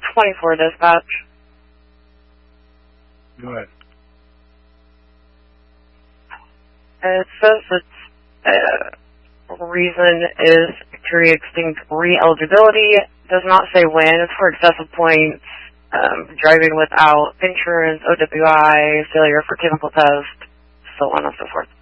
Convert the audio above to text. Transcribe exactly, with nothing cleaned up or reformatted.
twenty-four dispatch. Go ahead. It says its uh, reason is pre-extinct re-eligibility. Does not say when. It's for excessive points, um, driving without insurance, O W I, failure for chemical test, so on and so forth.